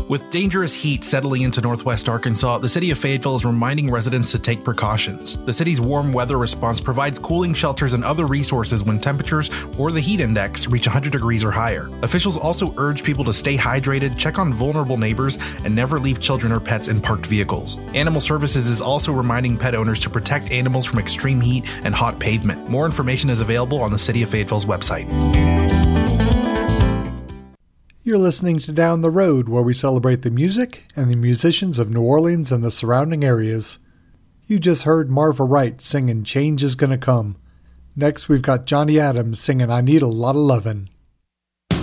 With dangerous heat settling into northwest Arkansas, the city of Fayetteville is reminding residents to take precautions. The city's warm weather response provides cooling shelters and other resources when temperatures or the heat index reach 100 degrees or higher. Officials also urge people to stay hydrated, check on vulnerable neighbors, and never leave children or pets in parked vehicles. Animal Services is also reminding pet owners to protect animals from extreme heat and hot pavement. More information is available on the City of Fayetteville's website. You're listening to Down the Road, where we celebrate the music and the musicians of New Orleans and the surrounding areas. You just heard Marva Wright singing Change Is Gonna Come. Next, we've got Johnny Adams singing I Need a Lot of Lovin'.